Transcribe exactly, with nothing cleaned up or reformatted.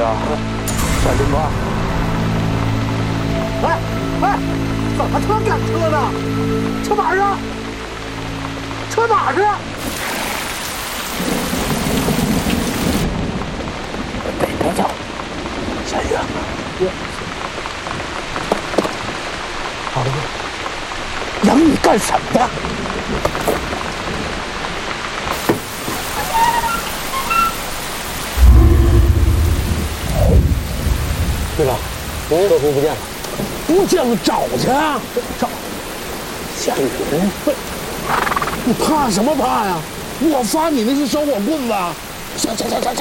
呀，小林哥。 哎哎，怎么他妈赶车呢？车哪儿啊？车哪儿啊？ 北边走。小雨，我，好了，养你干什么呀？ 队长，您客户不见了。 不见了，找去啊！找夏雨，你怕什么怕呀？我发你那是烧火棍子。行行行行行，